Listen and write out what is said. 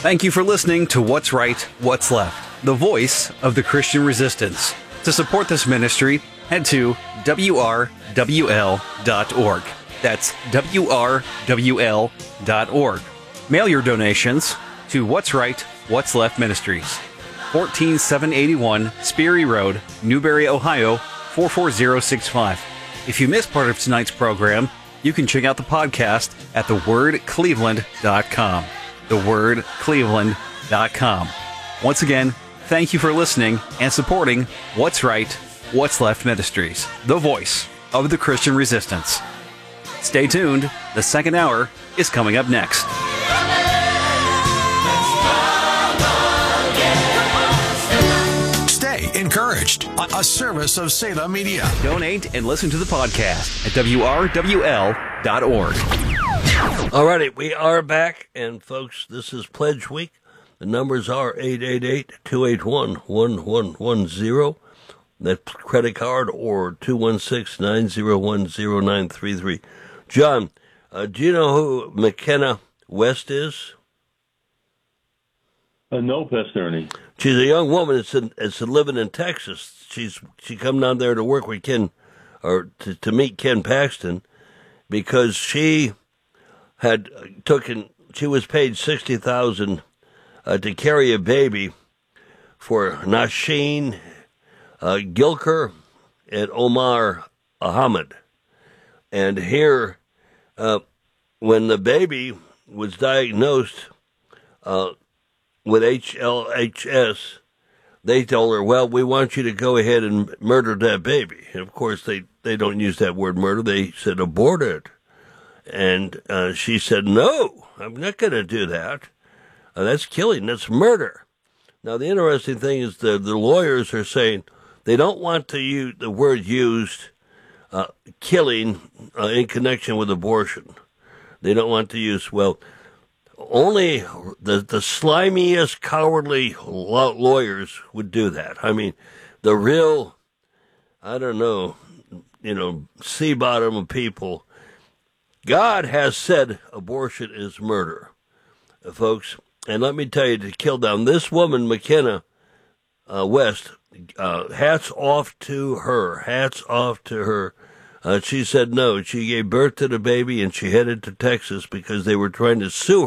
Thank you for listening to What's Right, What's Left, the voice of the Christian resistance. To support this ministry, head to WRWL.org. That's WRWL.org. Mail your donations to What's Right, What's Left Ministries, 14781 Sperry Road, Newberry, Ohio, 44065. If you missed part of tonight's program, you can check out the podcast at thewordcleveland.com. thewordcleveland.com. Once again, thank you for listening and supporting What's Right, What's Left Ministries, the voice of the Christian resistance. Stay tuned. The second hour is coming up next. Stay encouraged. A service of Selah Media. Donate and listen to the podcast at WRWL.org. All righty, we are back, and folks, this is Pledge Week. The numbers are 888-281-1110. That's credit card, or 216-901-0933. John, do you know who McKenna West is? No, Pastor Ernie. She's a young woman that's living in Texas. She come down there to work with Ken, or to meet Ken Paxton, because she was paid $60,000 to carry a baby for Nasheen Gilker and Omar Ahmed. And here, when the baby was diagnosed with HLHS, they told her, well, we want you to go ahead and murder that baby. And of course, they don't use that word murder. They said abort it. And she said, no, I'm not going to do that. That's killing. That's murder. Now, the interesting thing is the lawyers are saying they don't want to use the word used, killing, in connection with abortion. They don't want to use, well, only the slimiest, cowardly lawyers would do that. I mean, the real, I don't know, sea bottom of people. God has said abortion is murder, folks. And let me tell you, to kill down this woman, McKenna West, hats off to her. Hats off to her. She said no. She gave birth to the baby, and she headed to Texas because they were trying to sue her.